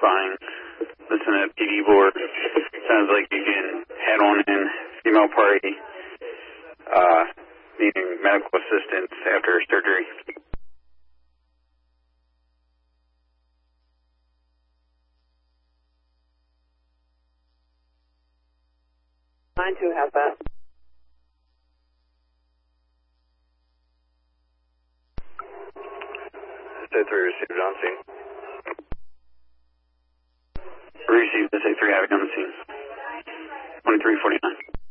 responding. Listen to PD board. Sounds like you can head on in. Female party needing medical assistance after surgery. 9-2 has that. SA3 received on scene. Received SA3 having on the scene. 2349.